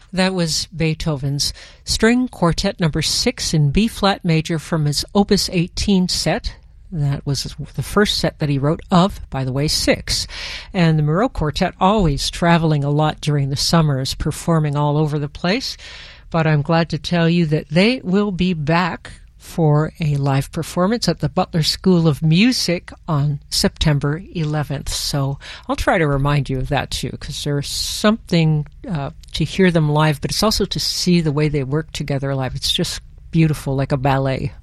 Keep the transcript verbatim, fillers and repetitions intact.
That was Beethoven's String Quartet number six in B-flat major from his Opus eighteen set. That was the first set that he wrote of, by the way, six. And the Moreau Quartet, always traveling a lot during the summers, performing all over the place. But I'm glad to tell you that they will be back for a live performance at the Butler School of Music on September eleventh. So I'll try to remind you of that too, because there's something uh, to hear them live, but it's also to see the way they work together live. It's just beautiful, like a ballet.